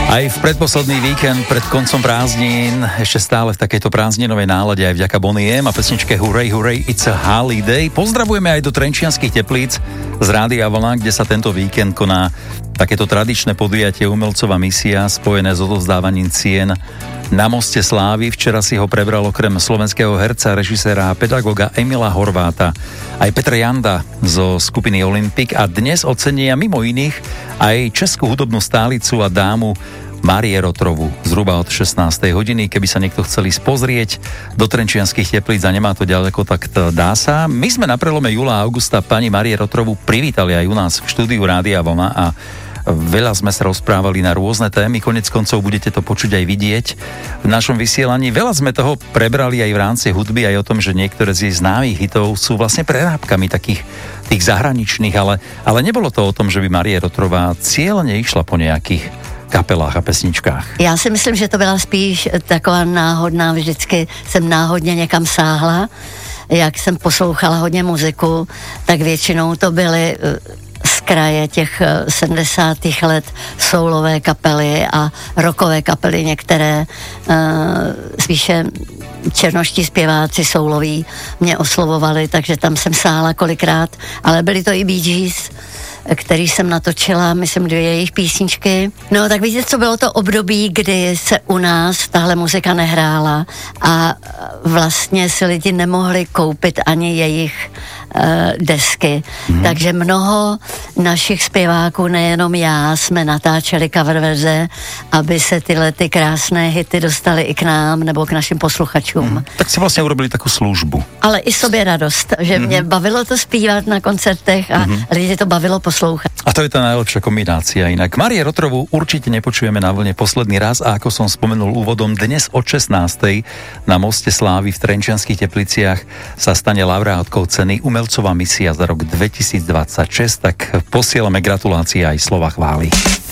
Aj v predposledný víkend pred koncom prázdnin, ešte stále v takejto prázdninovej nálade aj vďaka Bonnie M a pesničke Hurray, Hurray, It's a Holiday. Pozdravujeme aj do Trenčianskych Teplíc z Rádia Vlna, kde sa tento víkend koná takéto tradičné podujatie Umelcová misia spojené s odovzdávaním cien na Moste Slávy. Včera si ho prebral okrem slovenského herca, režiséra a pedagoga Emila Horváta aj Petr Janda zo skupiny Olympic a dnes ocenia mimo iných aj českú hudobnú stálicu a dámu Márie Rotrovu zhruba od 16. hodiny. Keby sa niekto chcel ísť pozrieť do Trenčianskych Teplíc a nemá to ďaleko, tak dá sa. My sme na prelome júla a augusta pani Márie Rotrovu privítali aj u nás v štúdiu Rádia Vlna a veľa sme sa rozprávali na rôzne témy, konec koncov budete to počuť aj vidieť v našom vysielaní. Veľa sme toho prebrali aj v rámci hudby, aj o tom, že niektoré z jej známych hitov sú vlastne prerábkami takých tých zahraničných, ale nebolo to o tom, že by Márie Rotrová cieľne išla po nejakých kapelách a pesničkách. Já si myslím, že to byla spíš taková náhodná, vždycky jsem náhodně někam sáhla, jak jsem poslouchala hodně muziku, tak většinou to byly z kraje těch 70. let soulové kapely a rockové kapely, některé spíše černoští zpěváci souloví mě oslovovali, takže tam jsem sáhla kolikrát, ale byly to i Bee Gees, který jsem natočila, myslím, 2 jejich písničky. No tak víte, co bylo to období, kdy se u nás tahle muzika nehrála a vlastně si lidi nemohli koupit ani jejich desky. Takže mnoho našich zpěváků, nejenom já, jsme natáčeli cover verze, aby se tyhle ty krásné hity dostaly i k nám nebo k našim posluchačům. Tak si vlastně urobili takovou službu. Ale i sobě radost, že mě bavilo to zpívat na koncertech a lidi to bavilo poslouchat. A to je tá najlepšia kombinácia. Inak Márie Rotrovu určite nepočujeme na vlne posledný raz a ako som spomenul úvodom, dnes od 16. na Moste Slávy v Trenčianskych Tepliciach sa stane laureátkou ceny Umelcová misia za rok 2026, tak posielame gratulácie aj slova chvály.